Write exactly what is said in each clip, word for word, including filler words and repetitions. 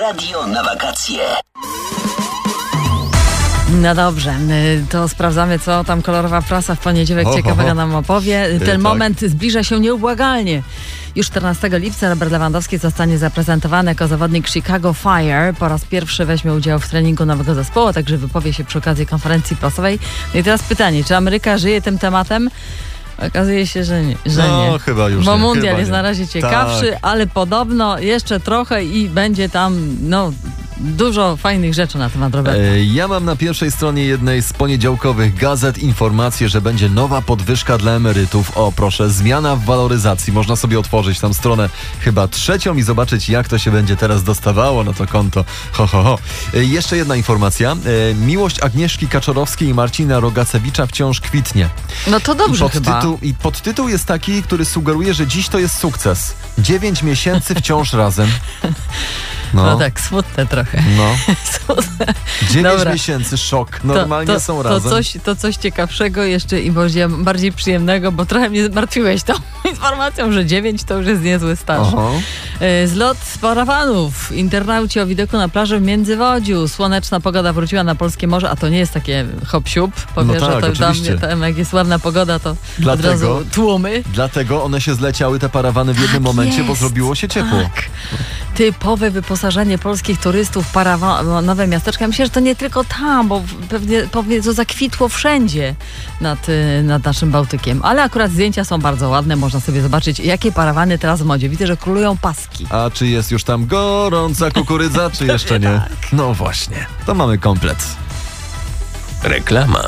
Radio na wakacje. No dobrze, to sprawdzamy, co tam kolorowa prasa w poniedziałek Ho, ciekawego ho, ho. nam opowie. Ten tak. moment zbliża się nieubłagalnie. Już czternastego lipca Robert Lewandowski zostanie zaprezentowany jako zawodnik Chicago Fire. Po raz pierwszy weźmie udział w treningu nowego zespołu, a także wypowie się przy okazji konferencji prasowej. No i teraz pytanie, czy Ameryka żyje tym tematem? Okazuje się, że nie. Że No, nie. chyba już Bo nie, mundial chyba jest nie. na razie ciekawszy, Tak. ale podobno jeszcze trochę i będzie tam, no, dużo fajnych rzeczy na temat Roberta. E, Ja mam na pierwszej stronie jednej z poniedziałkowych gazet informację, że będzie nowa podwyżka dla emerytów. O, proszę, zmiana w waloryzacji. Można sobie otworzyć tam stronę chyba trzecią i zobaczyć, jak to się będzie teraz dostawało na to konto. Ho, ho, ho. E, Jeszcze jedna informacja. E, Miłość Agnieszki Kaczorowskiej i Marcina Rogacewicza wciąż kwitnie. No to dobrze I chyba. podtytuł, I podtytuł jest taki, który sugeruje, że dziś to jest sukces. Dziewięć miesięcy wciąż razem. No, No, tak, smutne trochę. no. Smutne. Dziewięć Dobra. miesięcy, szok. Normalnie to, to, są to razem. Coś, to coś ciekawszego jeszcze i bardziej, bardziej przyjemnego, bo trochę mnie zmartwiłeś tą informacją, że dziewięć to już jest niezły staż. Aha. E, Zlot parawanów. Internauci o widoku na plaży w Międzywodziu. Słoneczna pogoda wróciła na polskie morze, a to nie jest takie hop-siup. Powie, No tak, że to dla oczywiście. mnie, tam, jak jest ładna pogoda, to Dlatego- od razu tłumy. Dlatego one się zleciały, te parawany, w jednym Tak momencie, bo jest. zrobiło się ciepło. Tak. Typowe wyposażenie polskich turystów, parawanowe miasteczka. Myślę, że to nie tylko tam, bo pewnie, pewnie to zakwitło wszędzie nad, y, nad naszym Bałtykiem. Ale akurat zdjęcia są bardzo ładne. Można sobie zobaczyć, jakie parawany teraz w modzie. Widzę, że królują paski. A czy jest już tam gorąca kukurydza, czy jeszcze nie? No właśnie, to mamy komplet. Reklama.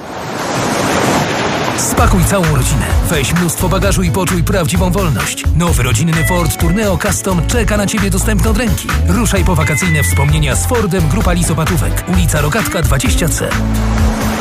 Spakuj całą rodzinę, weź mnóstwo bagażu i poczuj prawdziwą wolność. Nowy rodzinny Ford Tourneo Custom czeka na Ciebie dostępny od ręki. Ruszaj po wakacyjne wspomnienia z Fordem, Grupa Lisobatówek, ulica Rogatka dwadzieścia C.